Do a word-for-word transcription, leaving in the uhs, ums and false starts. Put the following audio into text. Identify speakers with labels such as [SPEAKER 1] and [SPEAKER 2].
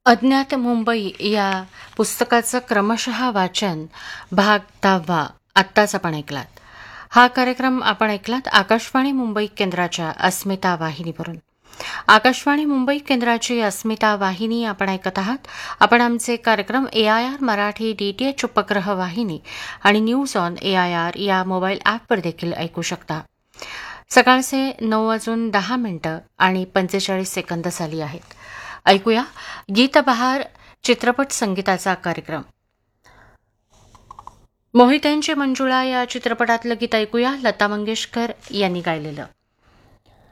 [SPEAKER 1] अज्ञात मुंबई या पुस्तकाचं क्रमशः वाचन भाग दहावा आत्ताच आपण ऐकलात. हा कार्यक्रम आपण ऐकलात आकाशवाणी मुंबई केंद्राच्या अस्मिता वाहिनीवरून. आकाशवाणी मुंबई केंद्राची अस्मिता वाहिनी आपण ऐकत आहात. आपण आमचे कार्यक्रम ए आय आर मराठी डीटीएच उपग्रह वाहिनी आणि news on A I R या मोबाईल ॲपवर देखील ऐकू शकता. सकाळचे नऊ वाजून दहा मिनिटं आणि पंचेचाळीस सेकंद झाली आहेत. ऐकूया गीतबहार चित्रपट संगीताचा कार्यक्रम. मोहित्यांची मंजुळा या चित्रपटातलं गीत ऐकूया. लता मंगेशकर यांनी गायलेलं.